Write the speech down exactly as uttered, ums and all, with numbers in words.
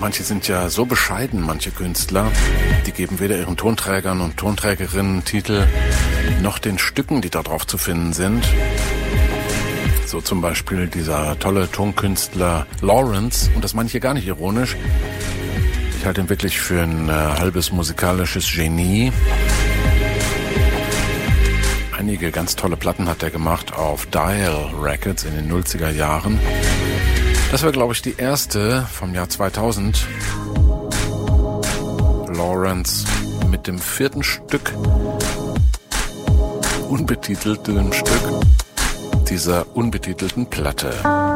Manche sind ja so bescheiden, manche Künstler, die geben weder ihren Tonträgern und Tonträgerinnen Titel, noch den Stücken, die da drauf zu finden sind. So zum Beispiel dieser tolle Tonkünstler Lawrence, und das meine ich hier gar nicht ironisch. Ich halte ihn wirklich für ein äh, halbes musikalisches Genie. Einige ganz tolle Platten hat er gemacht auf Dial Records in den nullziger Jahren. Das war, glaube ich, die erste vom Jahr zweitausend. Lawrence mit dem vierten Stück, unbetitelten Stück dieser unbetitelten Platte.